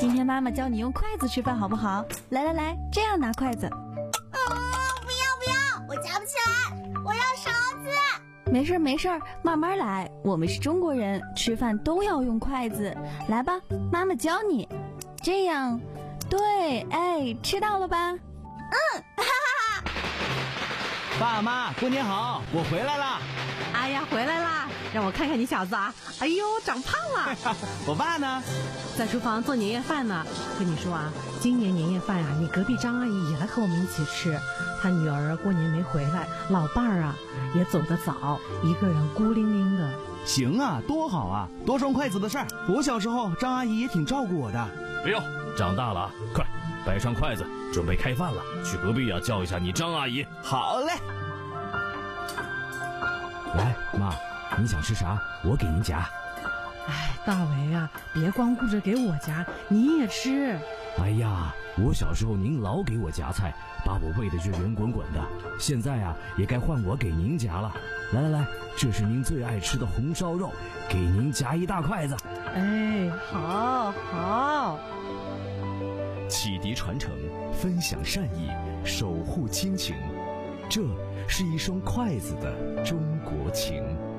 今天妈妈教你用筷子吃饭好不好？来，这样拿筷子。 不要，我夹不起来，我要勺子。 没事，慢慢来。我们是中国人，吃饭都要用筷子。来吧，妈妈教你。这样，对，哎，吃到了吧？ 哈哈。 爸妈，过年好，我回来啦。 哎呀，回来啦！让我看看你小子啊，哎呦，长胖了。 我爸呢？ 在厨房做年夜饭呢。跟你说啊，今年年夜饭啊，你隔壁张阿姨也来和我们一起吃。她女儿过年没回来，老伴儿啊也走得早，一个人孤零零的。 行啊，多好啊，多双筷子的事儿。我小时候张阿姨也挺照顾我的。 哎呦，长大了啊，快摆上筷子，准备开饭了。去隔壁啊叫一下你张阿姨。 好嘞。 来，妈，你想吃啥？我给您夹。 哎，大为啊，别光顾着给我夹，你也吃。 哎呀，我小时候您老给我夹菜，把我喂的就圆滚滚的。现在啊，也该换我给您夹了。来，这是您最爱吃的红烧肉，给您夹一大筷子。 哎，好。 启迪传承，分享善意，守护亲情，这是一双筷子的中国情。